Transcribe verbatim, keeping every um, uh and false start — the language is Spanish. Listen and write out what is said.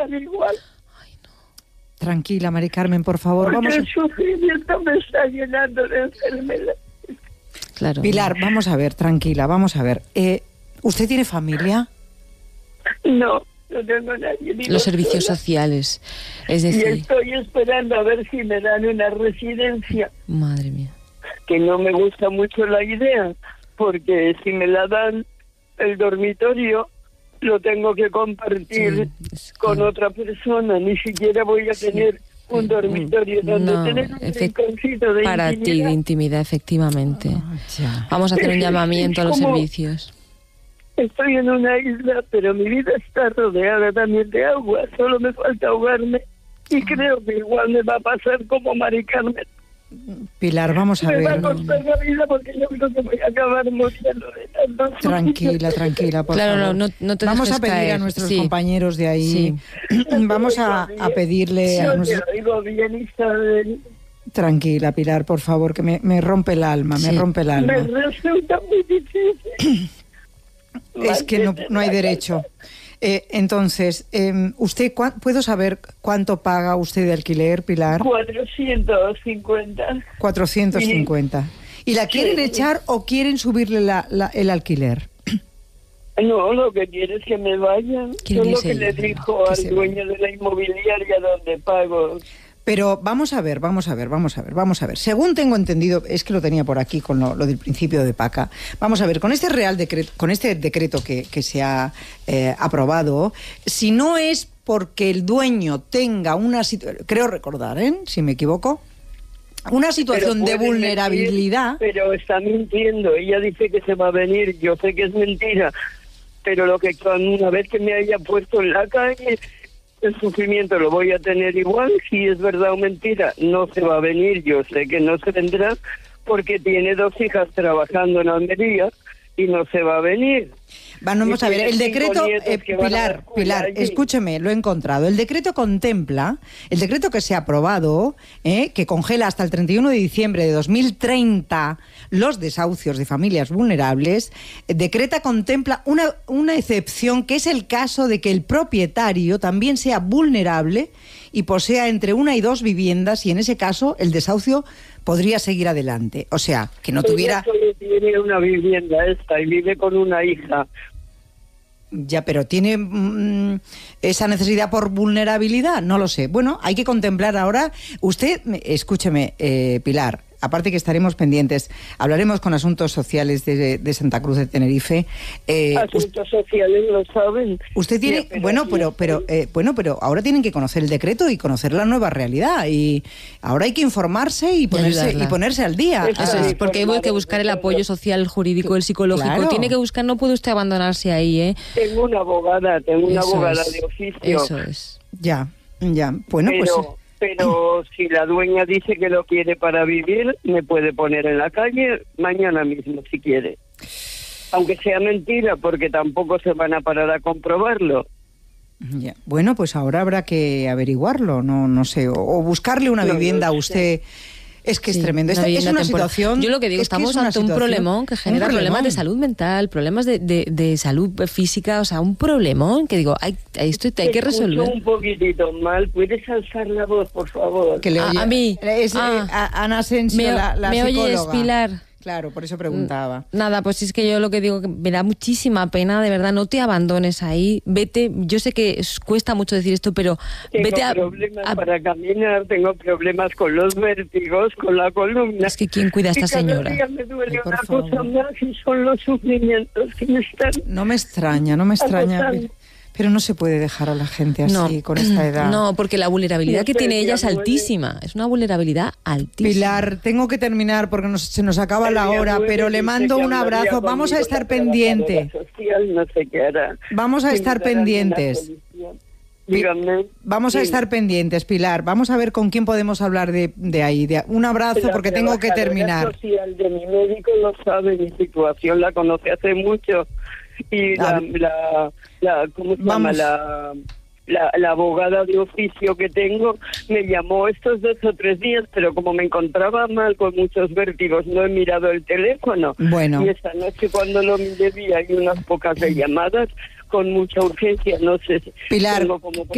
estar igual. Tranquila, Mari Carmen, por favor. Porque Vamos a... el sufrimiento me está llenando de enfermedad. Claro. Pilar, vamos a ver, tranquila, vamos a ver. Eh, ¿Usted tiene familia? No, no tengo nadie. Vivo Los servicios sola. sociales, es Y decir... estoy esperando a ver si me dan una residencia. Madre mía. Que no me gusta mucho la idea, porque si me la dan, el dormitorio lo tengo que compartir Sí, es con claro. otra persona. Ni siquiera voy a tener un dormitorio donde No, tener un efect- rinconcito de para ti intimidad. de intimidad, efectivamente. Ah, ya. Vamos a hacer un Es- llamamiento a es los como- servicios. Estoy en una isla, pero mi vida está rodeada también de agua. Solo me falta ahogarme. Y creo que igual me va a pasar como Mari Carmen. Pilar, vamos a Me va a ver. costar la vida porque yo creo que voy a acabar muriendo de tanto Tranquila, tranquila, por Claro, favor. no, no, no te Vamos dejes a pedir caer. a nuestros Sí. compañeros de ahí. Vamos a, a pedirle a Yo nuestros... te oigo bien, Isabel. Tranquila, Pilar, por favor, que me, me rompe el alma, me Sí. rompe el Me alma. resulta muy difícil. Es que no, no hay derecho. Eh, entonces, eh, ¿usted cua- puedo saber cuánto paga usted de alquiler, Pilar? cuatrocientos cincuenta. cuatrocientos cincuenta. ¿Y la quieren Sí. echar o quieren subirle la, la- el alquiler? No, lo que quiere es que me vayan. Quiere Yo lo irse que le ella, dijo que al se dueño de la inmobiliaria donde pago. Pero vamos a ver, vamos a ver, vamos a ver, vamos a ver. Según tengo entendido, es que lo tenía por aquí con lo, lo del principio de Paca. Vamos a ver, con este real decreto, con este decreto que, que se ha eh, aprobado, si no es porque el dueño tenga una situación, creo recordar, ¿eh? Si me equivoco, una situación Pero de puede vulnerabilidad. mentir, pero está mintiendo. Ella dice que se va a venir. Yo sé que es mentira. Pero lo que cuando una vez que me haya puesto en la calle, el sufrimiento lo voy a tener igual. Si es verdad o mentira, no se va a venir. Yo sé que no se vendrá porque tiene dos hijas trabajando en Almería y no se va a venir. Vamos Y a ver, tiene el cinco decreto, nietos eh, que van a la Pilar, escuela Pilar, allí. escúcheme, lo he encontrado. El decreto contempla, el decreto que se ha aprobado, eh, que congela hasta el treinta y uno de diciembre de dos mil treinta los desahucios de familias vulnerables, eh, decreta, contempla una, una excepción que es el caso de que el propietario también sea vulnerable y posea entre una y dos viviendas y en ese caso el desahucio podría seguir adelante. O sea, que no Ella tuviera... solo tiene una vivienda esta y vive con una hija. Ya, pero ¿tiene mm, esa necesidad por vulnerabilidad? No lo sé. Bueno, hay que contemplar ahora... Usted, escúcheme, eh, Pilar, aparte que estaremos pendientes, hablaremos con Asuntos Sociales de, de Santa Cruz de Tenerife. Eh, Asuntos sociales lo saben. Usted tiene... Sí, pero bueno, sí, pero, sí. pero, eh, bueno, pero ahora tienen que conocer el decreto y conocer la nueva realidad. Y ahora hay que informarse y ponerse, ayudarla. y ponerse al día. Eso Eso Ah, es, porque hay que buscar el apoyo social, el jurídico, el psicológico. Claro. Tiene que buscar, no puede usted abandonarse ahí, ¿eh? Tengo una abogada, tengo una Eso abogada es, de oficio. Eso es. ya, ya. Bueno, pero, pues... pero si la dueña dice que lo quiere para vivir, me puede poner en la calle mañana mismo si quiere. Aunque sea mentira, porque tampoco se van a parar a comprobarlo. Ya. Bueno, pues ahora habrá que averiguarlo, no, no sé, o, o buscarle una No, vivienda a no usted. Es que Sí, es tremendo. Esta- es vivienda una temporal. situación. Yo lo que digo, es que estamos es una ante un situación- problemón que genera un problemas de problemón. salud mental, problemas de, de, de salud física, o sea, un problemón que digo, hay, esto hay Te que escucho resolver. un poquitito mal. ¿Puedes alzar la voz, por favor? Que le A- oye- a mí. Es, eh, Ah. a- Ana Asensio, Me, la, la me oyes, psicóloga. Pilar. Claro, por eso preguntaba. Nada, pues es que yo lo que digo, que me da muchísima pena, de verdad, no te abandones ahí, vete, yo sé que es- cuesta mucho decir esto, pero Tengo vete a... problemas a- para caminar, tengo problemas con los vértigos, con la columna. Es que ¿quién cuida a esta Y cada señora? día me duele Ay, por una favor. cosa más y son los sufrimientos que me están... No me extraña, no me extraña. Acosando. Pero no se puede dejar a la gente así, No, con esta edad. no, porque la vulnerabilidad No que sé, tiene ella es tía, duele. altísima, es una vulnerabilidad altísima. Pilar, tengo que terminar porque nos- se nos acaba El la día hora, nueve pero le dice mando que un hablaría abrazo. Vamos a conmigo estar la trabajadora pendiente. social, no sé qué hará. Vamos a Si estar me darán pendientes. una solución. Díganme. Vamos a Sí. estar pendientes, Pilar. Vamos a ver con quién podemos hablar de, de ahí. De, un abrazo La porque tengo que trabajadora terminar. social de mi médico lo sabe, mi situación la conoce hace mucho. Y la, Ah. la, la ¿cómo se llama? Vamos. La, la, la abogada de oficio que tengo me llamó estos dos o tres días, pero como me encontraba mal con muchos vértigos, no he mirado el teléfono. Bueno. Y esta noche cuando lo miré vi hay unas pocas de llamadas con mucha urgencia, no sé. Pilar, tengo como